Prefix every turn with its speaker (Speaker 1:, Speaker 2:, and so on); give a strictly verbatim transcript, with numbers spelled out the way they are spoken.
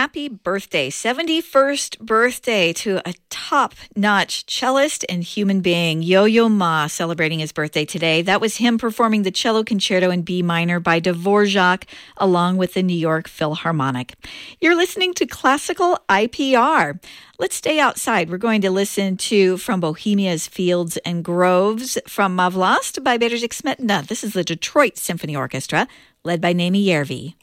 Speaker 1: happy birthday, seventy-first birthday to a top-notch cellist and human being, Yo-Yo Ma, celebrating his birthday today. That was him performing the cello concerto in B minor by Dvorak, along with the New York Philharmonic. You're listening to Classical I P R. Let's stay outside. We're going to listen to From Bohemia's Fields and Groves from Ma Vlast by Bedřich Smetana. This is the Detroit Symphony Orchestra, led by Naomi Järvi.